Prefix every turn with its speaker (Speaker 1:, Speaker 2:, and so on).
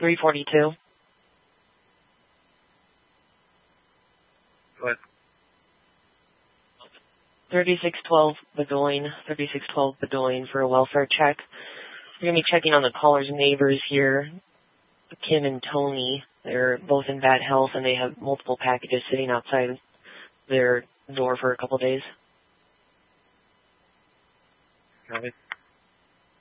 Speaker 1: 342.
Speaker 2: Go ahead.
Speaker 1: 3612 Bedoin for a welfare check. We're going to be checking on the caller's neighbors here, Kim and Tony. They're both in bad health, and they have multiple packages sitting outside their door for a couple days.
Speaker 2: Got it.